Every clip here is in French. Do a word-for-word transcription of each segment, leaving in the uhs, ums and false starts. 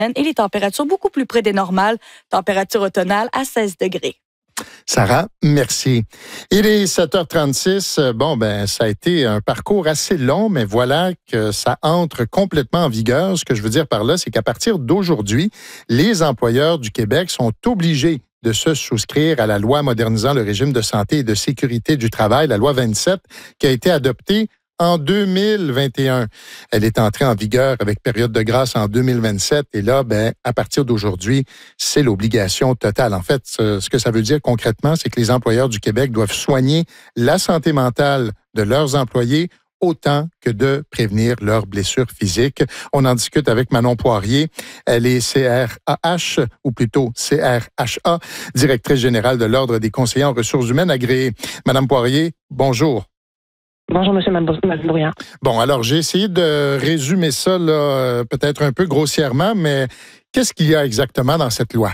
et les températures beaucoup plus près des normales. Température automnale à seize degrés. Sarah, merci. Il est sept heures trente-six. Bon, ben, ça a été un parcours assez long, mais voilà que ça entre complètement en vigueur. Ce que je veux dire par là, c'est qu'à partir d'aujourd'hui, les employeurs du Québec sont obligés de se souscrire à la loi modernisant le régime de santé et de sécurité du travail, la loi vingt-sept, qui a été adoptée en deux mille vingt et un. Elle est entrée en vigueur avec période de grâce en deux mille vingt-sept. Et là, ben, à partir d'aujourd'hui, c'est l'obligation totale. En fait, ce que ça veut dire concrètement, c'est que les employeurs du Québec doivent soigner la santé mentale de leurs employés autant que de prévenir leurs blessures physiques. On en discute avec Manon Poirier. Elle est C R A H, ou plutôt C R H A, directrice générale de l'Ordre des conseillers en ressources humaines agréés. Madame Poirier, bonjour. Bonjour, M. Mabourian. Bon, alors j'ai essayé de résumer ça là, peut-être un peu grossièrement, mais qu'est-ce qu'il y a exactement dans cette loi?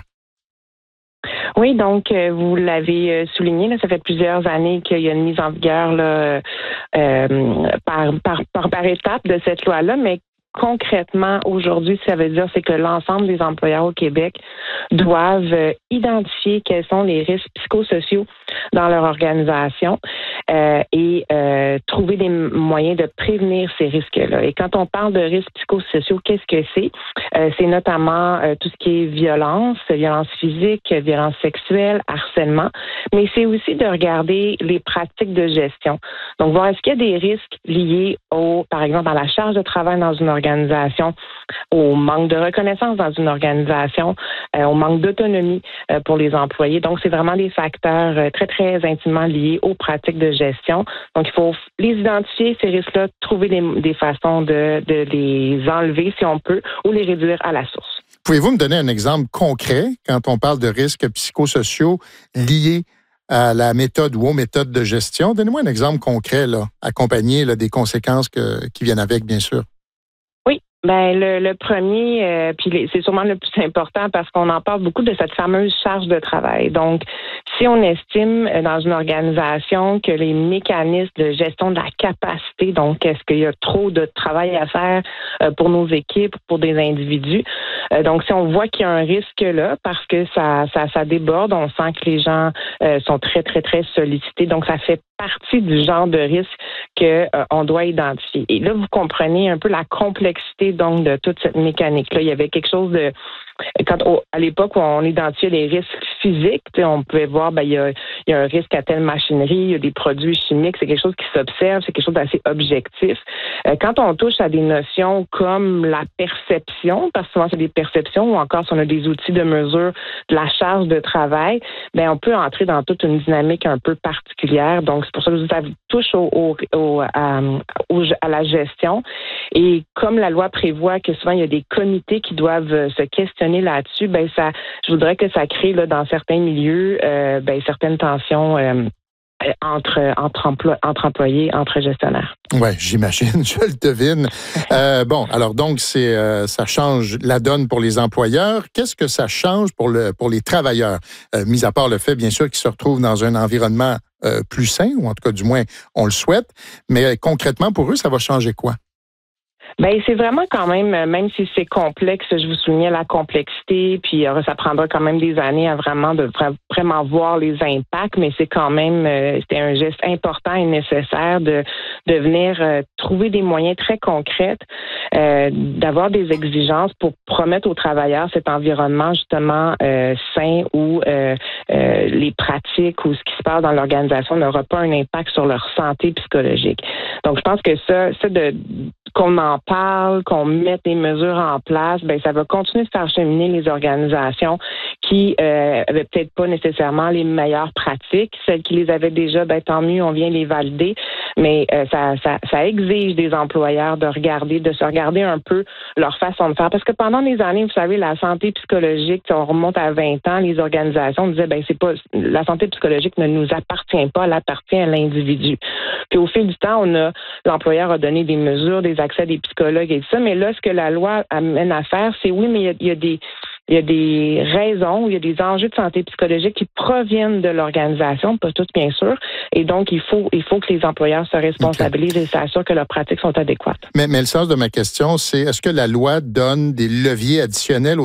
Oui, donc euh, vous l'avez souligné, là, ça fait plusieurs années qu'il y a une mise en vigueur là, euh, par, par, par, par étape de cette loi-là, mais concrètement, aujourd'hui, ça veut dire c'est que l'ensemble des employeurs au Québec doivent euh, identifier quels sont les risques psychosociaux dans leur organisation euh, et euh, trouver des moyens de prévenir ces risques-là. Et quand on parle de risques psychosociaux, qu'est-ce que c'est? Euh, c'est notamment euh, tout ce qui est violence, violence physique, violence sexuelle, harcèlement, mais c'est aussi de regarder les pratiques de gestion. Donc, voir est-ce qu'il y a des risques liés au, par exemple, à la charge de travail dans une organisation, au manque de reconnaissance dans une organisation, euh, au manque d'autonomie euh, pour les employés. Donc, c'est vraiment des facteurs euh, très, très intimement liés aux pratiques de gestion. Donc, il faut les identifier, ces risques-là, trouver des, des façons de, de les enlever, si on peut, ou les réduire à la source. Pouvez-vous me donner un exemple concret quand on parle de risques psychosociaux liés à la méthode ou aux méthodes de gestion? Donnez-moi un exemple concret, là, accompagné là, des conséquences que, qui viennent avec, bien sûr. Oui. Ben le, le premier, euh, puis les, c'est sûrement le plus important parce qu'on en parle beaucoup de cette fameuse charge de travail. Donc, si on estime euh, dans une organisation que les mécanismes de gestion de la capacité, donc est-ce qu'il y a trop de travail à faire euh, pour nos équipes, pour des individus, euh, donc si on voit qu'il y a un risque là, parce que ça, ça, ça déborde, on sent que les gens euh, sont très, très, très sollicités, donc ça fait partie du genre de risque que euh, on doit identifier. Et là, vous comprenez un peu la complexité donc de toute cette mécanique-là. Il y avait quelque chose de quand au, à l'époque où on identifiait les risques physiques, on pouvait voir ben il y a, il y a un risque à telle machinerie, il y a des produits chimiques, c'est quelque chose qui s'observe, c'est quelque chose d'assez objectif. Euh, quand on touche à des notions comme la perception, parce que souvent c'est des perceptions, ou encore si on a des outils de mesure de la charge de travail, ben on peut entrer dans toute une dynamique un peu particulière. Donc c'est pour ça que ça touche au, au, au, à, au, à la gestion. Et comme la loi prévoit que souvent il y a des comités qui doivent se questionner là-dessus, ben ça, je voudrais que ça crée là dans certains milieux, euh, ben certaines tensions euh, entre entre, emplo- entre employés, entre gestionnaires. Oui, j'imagine, je le devine. Euh, bon, alors donc c'est euh, ça change la donne pour les employeurs. Qu'est-ce que ça change pour le pour les travailleurs, euh, mis à part le fait bien sûr qu'ils se retrouvent dans un environnement euh, plus sain, ou en tout cas du moins on le souhaite. Mais concrètement pour eux, ça va changer quoi? Ben c'est vraiment quand même, même si c'est complexe, je vous soulignais la complexité, puis euh, ça prendra quand même des années à vraiment de vraiment voir les impacts, mais c'est quand même euh, c'était un geste important et nécessaire de de venir euh, trouver des moyens très concrets, euh, d'avoir des exigences pour promettre aux travailleurs cet environnement justement euh, sain où euh, euh, les pratiques ou ce qui se passe dans l'organisation n'aura pas un impact sur leur santé psychologique. Donc je pense que ça, ça de qu'on en parle, qu'on mette des mesures en place, ben ça va continuer de faire cheminer les organisations qui euh, avaient peut-être pas nécessairement les meilleures pratiques. Celles qui les avaient déjà, ben tant mieux, on vient les valider. Mais euh, ça, ça, ça exige des employeurs de regarder, de se regarder un peu leur façon de faire. Parce que pendant des années, vous savez, la santé psychologique, on remonte à vingt ans, les organisations disaient, ben c'est pas la santé psychologique ne nous appartient pas, elle appartient à l'individu. Puis au fil du temps, on a l'employeur a donné des mesures, des accès à des psychologues et tout ça, mais là, ce que la loi amène à faire, c'est oui, mais il y a, il y a des il y a des raisons, il y a des enjeux de santé psychologique qui proviennent de l'organisation, pas toutes bien sûr, et donc il faut il faut que les employeurs se responsabilisent okay. et s'assurent que leurs pratiques sont adéquates. Mais, mais le sens de ma question, c'est est-ce que la loi donne des leviers additionnels